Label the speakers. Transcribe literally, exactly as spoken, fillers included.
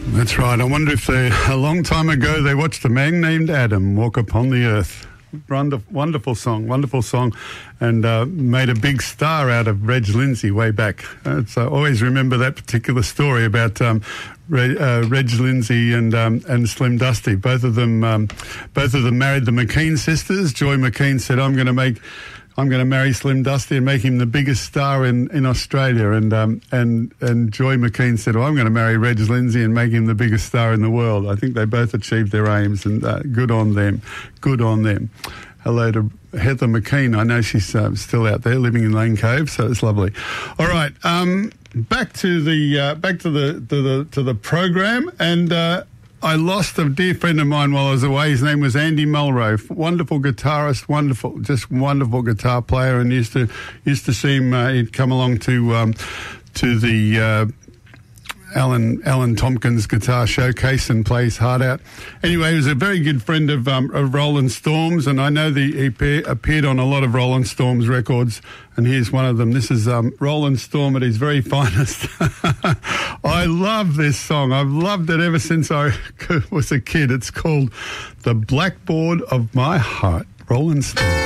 Speaker 1: That's right. I wonder if they, a long time ago, they watched a man named Adam walk upon the earth. Wonderful, wonderful song, wonderful song, and uh, made a big star out of Reg Lindsay way back. Uh, so I always remember that particular story about um, Reg, uh, Reg Lindsay and um, and Slim Dusty. Both of them, um, both of them married the McKean sisters. Joy McKean said, "I'm going to make." I'm going to marry Slim Dusty and make him the biggest star in, in Australia. And um, and and Joy McKean said, well, I'm going to marry Reg Lindsay and make him the biggest star in the world. I think they both achieved their aims, and uh, good on them. Good on them. Hello to Heather McKean. I know she's uh, still out there living in Lane Cove, so it's lovely. All right, um, back to the uh, back to the to the to the program, and. Uh, I lost a dear friend of mine while I was away. His name was Andy Mulrow. Wonderful guitarist, wonderful, just wonderful guitar player, and used to used to see him. Uh, he'd come along to um, to the uh, Alan Alan Tompkins Guitar Showcase and play his heart out. Anyway, he was a very good friend of, um, of Roland Storms, and I know that he appear, appeared on a lot of Roland Storms records, and here's one of them. This is um, Roland Storm at his very finest. I love this song. I've loved it ever since I was a kid. It's called The Blackboard of My Heart, Roland Storm.